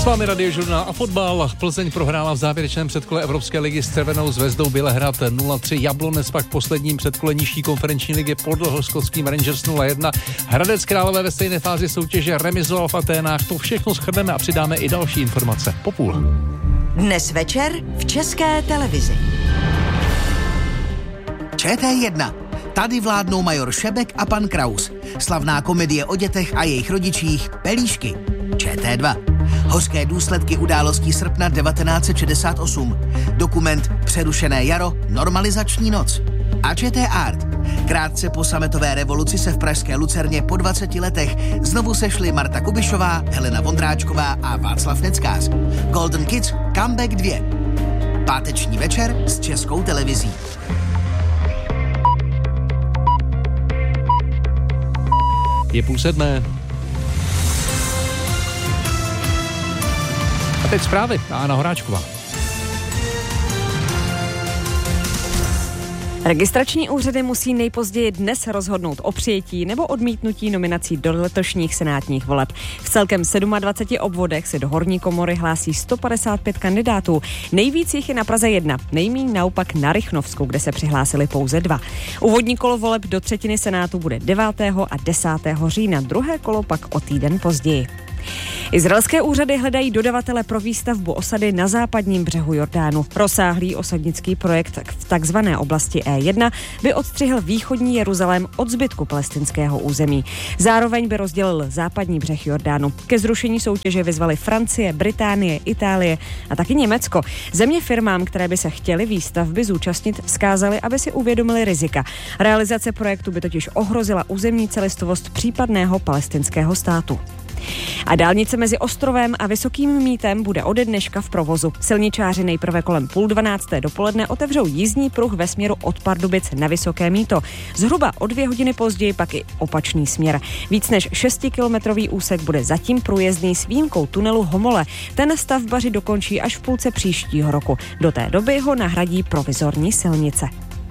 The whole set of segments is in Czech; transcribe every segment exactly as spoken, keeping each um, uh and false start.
S vámi Radiožurnál a fotbal. Plzeň prohrála v závěrečném předkole Evropské ligy s Červenou zvezdou Bělehrad nula tři. Jablonec pak v posledním předkole nižší konferenční ligy podlehl skotským Rangers nula jedna. Hradec Králové ve stejné fázi soutěže remizoval v Aténách. To všechno shrneme a přidáme i další informace po půl. Dnes večer v České televizi. Č T jedna. Tady vládnou major Šebek a pan Kraus. Slavná komedie o dětech a jejich rodičích Pelíšky. Č T dva. Hořké důsledky událostí srpna devatenáct set šedesát osm. Dokument Přerušené jaro, normalizační noc. A Č T Art. Krátce po sametové revoluci se v pražské Lucerně po dvaceti letech znovu sešli Marta Kubišová, Helena Vondráčková a Václav Neckář. Golden Kids Comeback dva. Páteční večer s Českou televizí. Je půl sedmé. A teď zprávy. Anna Horáčková. Registrační úřady musí nejpozději dnes rozhodnout o přijetí nebo odmítnutí nominací do letošních senátních voleb. V celkem dvaceti sedmi obvodech se do horní komory hlásí sto padesát pět kandidátů. Nejvíc jich je na Praze jedna, nejmíň naopak na Rychnovsku, kde se přihlásili pouze dva. Úvodní kolo voleb do třetiny senátu bude devátého a desátého října, druhé kolo pak o týden později. Izraelské úřady hledají dodavatele pro výstavbu osady na západním břehu Jordánu. Rozsáhlý osadnický projekt v takzvané oblasti E jedna by odstřihl východní Jeruzalém od zbytku palestinského území. Zároveň by rozdělil západní břeh Jordánu. Ke zrušení soutěže vyzvali Francie, Británie, Itálie a taky Německo. Země firmám, které by se chtěly výstavby zúčastnit, vzkázali, aby si uvědomili rizika. Realizace projektu by totiž ohrozila územní celistvost případného palestinského státu. A dálnice mezi Ostrovem a Vysokým Mýtem bude ode dneška v provozu. Silničáři nejprve kolem půl dvanácté dopoledne otevřou jízdní pruh ve směru od Pardubic na Vysoké Mýto. Zhruba o dvě hodiny později pak i opačný směr. Víc než šestikilometrový úsek bude zatím průjezdný s výjimkou tunelu Homole. Ten stavbaři dokončí až v půlce příštího roku. Do té doby ho nahradí provizorní silnice.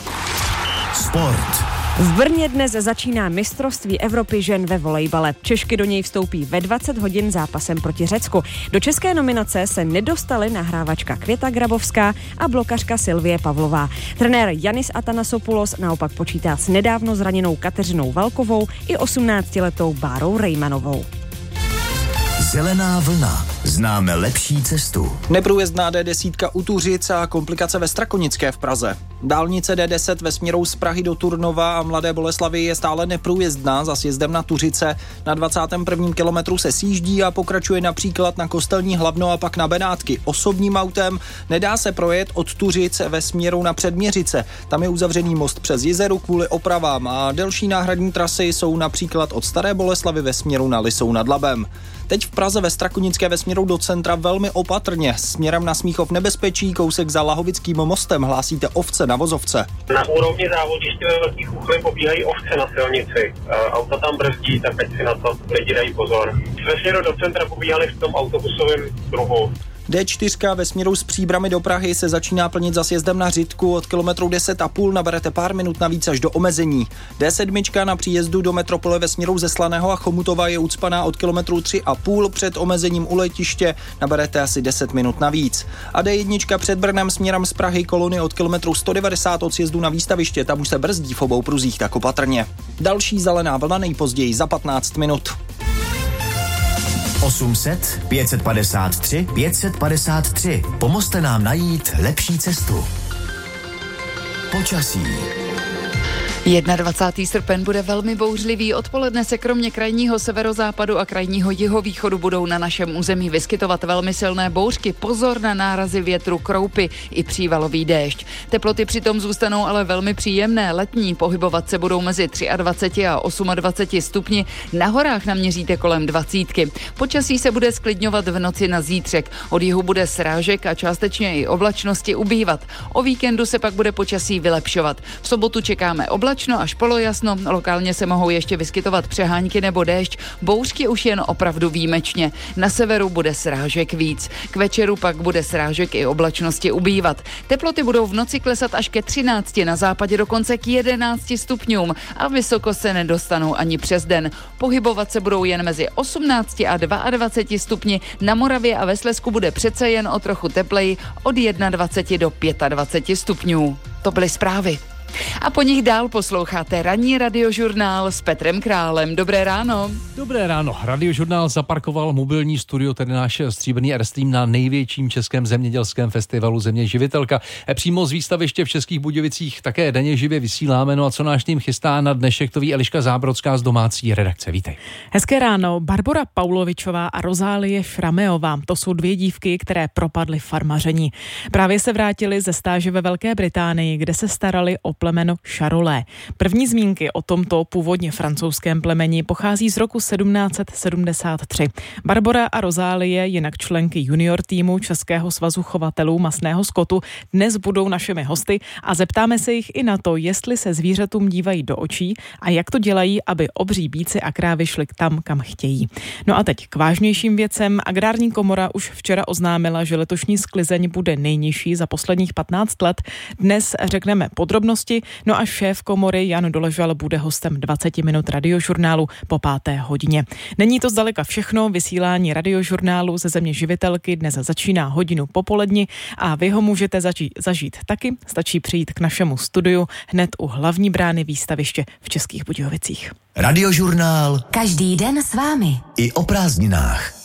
Sport. V Brně dnes začíná mistrovství Evropy žen ve volejbale. Češky do něj vstoupí ve dvacet hodin zápasem proti Řecku. Do české nominace se nedostaly nahrávačka Květa Grabovská a blokařka Silvie Pavlová. Trenér Janis Atanasopoulos naopak počítá s nedávno zraněnou Kateřinou Valkovou i osmnáctiletou Bárou Rejmanovou. Zelená vlna. Známe lepší cestu. Neprůjezdná D deset u Tuřic a komplikace ve Strakonické v Praze. Dálnice D deset ve směru z Prahy do Turnova a Mladé Boleslavi je stále neprůjezdná za sjezdem na Tuřice. Na dvacátém prvním kilometru se sjíždí a pokračuje například na Kostelní Hlavno a pak na Benátky. Osobním autem nedá se projet od Tuřic ve směru na Předměřice. Tam je uzavřený most přes Jizeru kvůli opravám a delší náhradní trasy jsou například od Staré Boleslavy ve směru na Lisou nad Labem. Teď v Praze ve Strakonické ve směru do centra velmi opatrně. Směrem na Smíchov nebezpečí, kousek za Lahovickým mostem hlásíte ovce na vozovce. Na úrovni závoděště ve Velkých Uchly pobíhají ovce na silnici. Auta tam brzdí, tak ať si na to lidi dají pozor. Ve směru do centra pobíhali v tom autobusovém pruhu. D čtyři ve směru z Příbrami do Prahy se začíná plnit za sjezdem na Řitku. Od kilometru deset a půl naberete pár minut navíc až do omezení. D sedm na příjezdu do metropole ve směru ze Slaného a Chomutova je ucpaná od kilometru tři a půl. Před omezením u letiště naberete asi deset minut navíc. A D jedna před Brnem směrem z Prahy kolony od kilometru sto devadesát od sjezdu na výstaviště. Tam už se brzdí v obou pruzích tak opatrně. Další zelená vlna nejpozději za patnáct minut. osm set, pět set padesát tři, pět set padesát tři. Pomozte nám najít lepší cestu. Počasí. dvacátého prvního srpen bude velmi bouřlivý. Odpoledne se kromě krajního severozápadu a krajního jihovýchodu budou na našem území vyskytovat velmi silné bouřky. Pozor na nárazy větru, kroupy i přívalový déšť. Teploty přitom zůstanou ale velmi příjemné. Letní, pohybovat se budou mezi dvacet tři a dvacet osm stupni. Na horách naměříte kolem dvacítky. Počasí se bude sklidňovat v noci na zítřek. Od jihu bude srážek a částečně i oblačnosti ubývat. O víkendu se pak bude počasí vylepšovat. V sobotu čekáme oblačnost Oblačno až polojasno, lokálně se mohou ještě vyskytovat přehánky nebo déšť, bouřky už jen opravdu výjimečně. Na severu bude srážek víc. K večeru pak bude srážek i oblačnosti ubývat. Teploty budou v noci klesat až ke třinácti, na západě dokonce k jedenácti stupňům a vysoko se nedostanou ani přes den. Pohybovat se budou jen mezi osmnácti a dvaceti dvěma stupni. Na Moravě a ve Slezsku bude přece jen o trochu tepleji od dvaceti jednoho do dvaceti pěti stupňů. To byly zprávy. A po nich dál posloucháte ranní radiožurnál s Petrem Králem. Dobré ráno. Dobré ráno. Radiožurnál zaparkoval mobilní studio, tedy náš stříbrný Airstream, na největším českém zemědělském festivalu Země živitelka. Přímo z výstaviště v Českých Budějovicích také denně živě vysíláme. No a co náš tým chystá na dnešek, to ví Eliška Zábrodská z domácí redakce. Vítej. Hezké ráno. Barbora Paulovičová a Rozálie Šrameová. To jsou dvě dívky, které propadly farmaření. Právě se vrátily ze stáže ve Velké Británii, kde se starali o plemeno Charolais. První zmínky o tomto původně francouzském plemeni pochází z roku sedmnáct set sedmdesát tři. Barbora a Rozálie, jinak členky junior týmu Českého svazu chovatelů masného skotu, dnes budou našimi hosty a zeptáme se jich i na to, jestli se zvířatům dívají do očí a jak to dělají, aby obří býci a krávy šly tam, kam chtějí. No a teď k vážnějším věcem. Agrární komora už včera oznámila, že letošní sklizeň bude nejnižší za posledních patnáct let. Dnes řekneme podrobnosti. No a šéf komory Jan Doležal bude hostem dvacet minut radiožurnálu po páté hodině. Není to zdaleka všechno, vysílání radiožurnálu ze Země živitelky dnes začíná hodinu popoledni a vy ho můžete zaži- zažít taky, stačí přijít k našemu studiu hned u hlavní brány výstaviště v Českých Budějovicích. Radiožurnál Každý den s vámi. i o prázdninách.